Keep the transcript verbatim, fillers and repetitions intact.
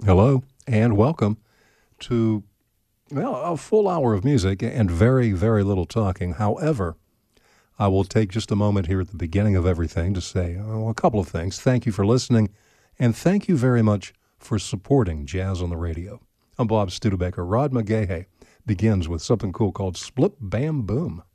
Hello and welcome to, well, a full hour of music and very, very little talking. However, I will take just a moment here at the beginning of everything to say oh, a couple of things. Thank you for listening, and thank you very much for supporting Jazz on the Radio. I'm Bob Studebaker. Rod McGahey begins with something cool called Split Bam Boom.